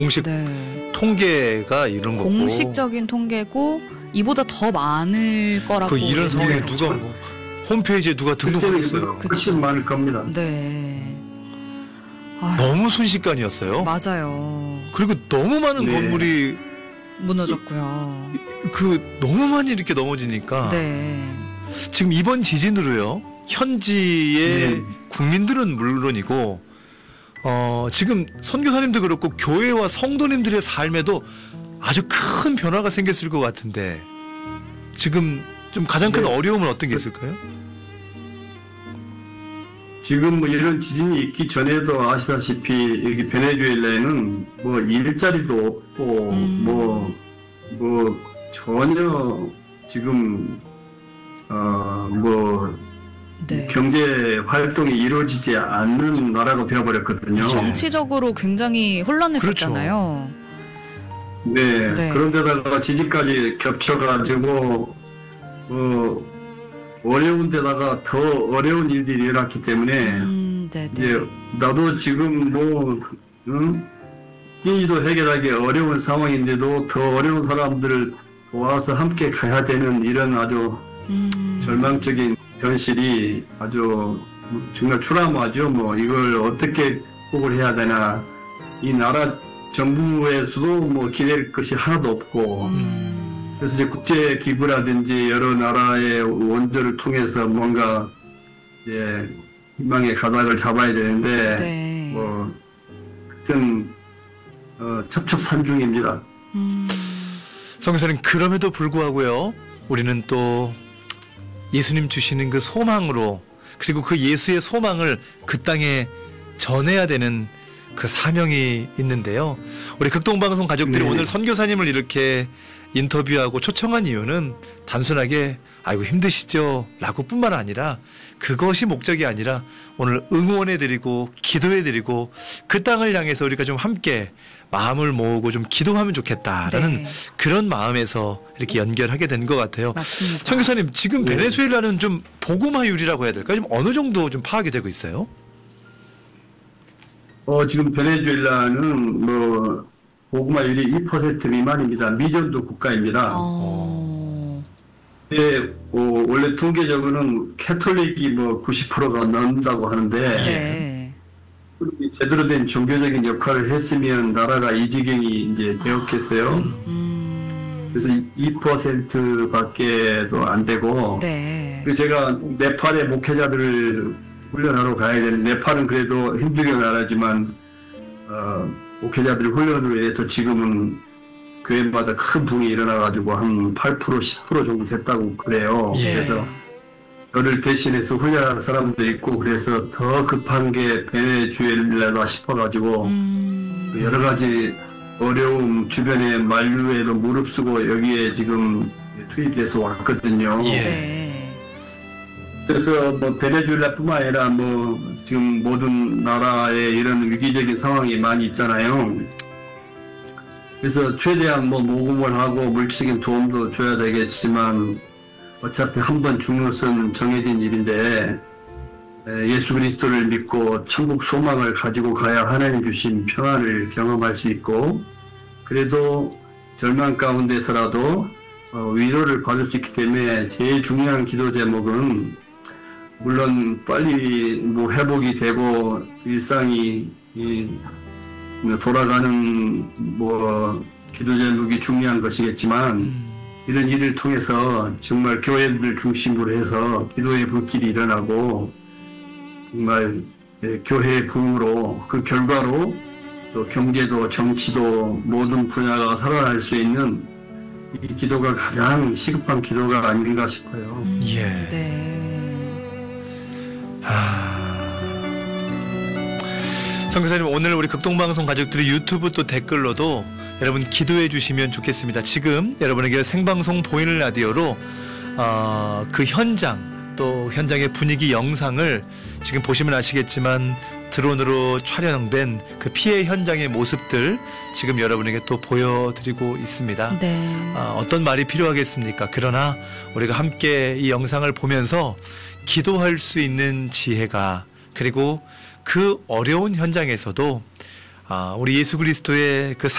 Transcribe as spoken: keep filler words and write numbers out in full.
공식 네. 통계가 이런 거고. 공식적인 통계고 이보다 더 많을 거라고. 그 이런 상황에 예측을 누가 뭐 홈페이지에 누가 등록하겠어요. 훨씬 많을 겁니다. 네. 아유, 너무 순식간이었어요. 맞아요. 그리고 너무 많은 네. 건물이 무너졌고요. 그 너무 많이 이렇게 넘어지니까 네. 지금 이번 지진으로요. 현지의 네. 국민들은 물론이고 어, 지금 선교사님도 그렇고 교회와 성도님들의 삶에도 아주 큰 변화가 생겼을 것 같은데 지금 좀 가장 큰 네. 어려움은 어떤 게 있을까요? 지금 뭐 이런 지진이 있기 전에도 아시다시피 여기 베네수엘라에는 뭐 일자리도 없고 음. 뭐, 뭐 전혀 지금 어 뭐 네. 경제 활동이 이루어지지 않는 나라가 되어버렸거든요. 정치적으로 굉장히 혼란했었잖아요. 네. 네. 그런데다가 지진까지 겹쳐가지고 뭐 어려운 데다가 더 어려운 일들이 일어났기 때문에 음, 네, 네. 이제 나도 지금 뭐 응? 끼니도 해결하기 어려운 상황인데도 더 어려운 사람들을 도와서 함께 가야 되는 이런 아주 음, 절망적인 현실이 아주 정말 추람하죠. 뭐 이걸 어떻게 극복을 해야 되나. 이 나라 정부에서도 뭐 기댈 것이 하나도 없고 음, 그래서 이제 국제 기구라든지 여러 나라의 원조를 통해서 뭔가 이제 희망의 가닥을 잡아야 되는데 네. 뭐 하여튼 어, 첩첩산중입니다. 음, 성교사님 그럼에도 불구하고요. 우리는 또 예수님 주시는 그 소망으로 그리고 그 예수의 소망을 그 땅에 전해야 되는 그 사명이 있는데요. 우리 극동방송 가족들이 네. 오늘 선교사님을 이렇게 인터뷰하고 초청한 이유는 단순하게 아이고 힘드시죠? 라고 뿐만 아니라 그것이 목적이 아니라 오늘 응원해드리고 기도해드리고 그 땅을 향해서 우리가 좀 함께 마음을 모으고 좀 기도하면 좋겠다라는 네. 그런 마음에서 이렇게 연결하게 된 것 같아요. 맞습니다. 선교사님 지금 네. 베네수엘라는 좀 복음화율이라고 해야 될까요? 좀 어느 정도 좀 파악이 되고 있어요? 어, 지금 베네수엘라는 뭐 보고마율이 이 퍼센트 미만입니다. 미전도 국가입니다. 어, 예, 어, 원래 통계적으로는 캐톨릭이 뭐 구십 퍼센트가 넘는다고 하는데 네. 제대로 된 종교적인 역할을 했으면 나라가 이 지경이 이제 되었겠어요. 음, 그래서 이 퍼센트밖에도 안 되고 네. 그 제가 네팔의 목회자들을 훈련하러 가야 되는 네팔은 그래도 힘들게 나라지만 어, 목회자들 훈련으로 인해서 지금은 교회마다 큰 붕이 일어나가지고 한 팔 퍼센트, 십 퍼센트 정도 됐다고 그래요. 예. 그래서 저를 대신해서 훈련하는 사람도 있고 그래서 더 급한 게 베네수엘라다 싶어가지고 음, 여러 가지 어려움 주변에 만류에도 무릅쓰고 여기에 지금 투입돼서 왔거든요. 예. 네. 그래서 뭐 베네수엘라뿐만 아니라 뭐 지금 모든 나라에 이런 위기적인 상황이 많이 있잖아요. 그래서 최대한 뭐 모금을 하고 물질적인 도움도 줘야 되겠지만 어차피 한 번 죽는 것은 정해진 일인데 예수 그리스도를 믿고 천국 소망을 가지고 가야 하나님 주신 평안을 경험할 수 있고 그래도 절망 가운데서라도 위로를 받을 수 있기 때문에 제일 중요한 기도 제목은 물론 빨리 뭐 회복이 되고 일상이 돌아가는 뭐 기도 제목이 중요한 것이겠지만 음. 이런 일을 통해서 정말 교회들 중심으로 해서 기도의 불길이 일어나고 정말 교회의 부흥으로 그 결과로 또 경제도 정치도 모든 분야가 살아날 수 있는 이 기도가 가장 시급한 기도가 아닌가 싶어요. 음, 예. 네. 아... 선교사님 오늘 우리 극동방송 가족들이 유튜브 또 댓글로도 여러분 기도해 주시면 좋겠습니다. 지금 여러분에게 생방송 보이는 라디오로 어, 그 현장 또 현장의 분위기 영상을 지금 보시면 아시겠지만 드론으로 촬영된 그 피해 현장의 모습들 지금 여러분에게 또 보여드리고 있습니다. 네. 어, 어떤 말이 필요하겠습니까? 그러나 우리가 함께 이 영상을 보면서 기도할 수 있는 지혜가 그리고 그 어려운 현장에서도 아, 우리 예수 그리스도의 그